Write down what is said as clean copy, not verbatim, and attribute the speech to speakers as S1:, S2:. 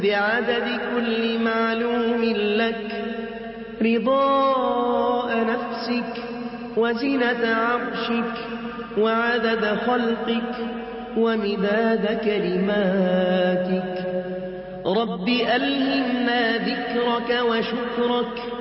S1: بعدد كل معلوم لك، رضاء نفسك وزنة عرشك وعدد خلقك ومداد كلماتك. رب ألهمنا ذكرك وشكرك